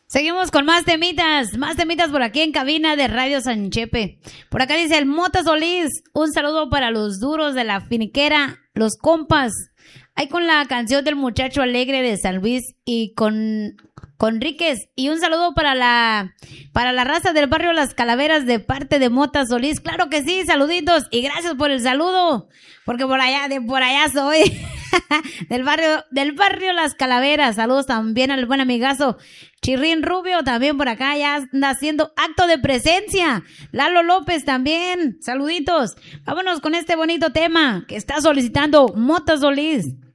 Seguimos con más temitas por aquí en cabina de Radio Sanchepe. Por acá dice el Mota Solís, un saludo para los duros de la finiquera, los compas. Ahí con la canción del muchacho alegre de San Luis y con Conríquez. Y un saludo para la raza del barrio Las Calaveras de parte de Mota Solís. Claro que sí, saluditos y gracias por el saludo, porque por allá soy. del barrio Las Calaveras. Saludos también al buen amigazo Chirrín Rubio, también por acá ya anda haciendo acto de presencia. Lalo López también, saluditos. Vámonos con este bonito tema que está solicitando Mota Solís.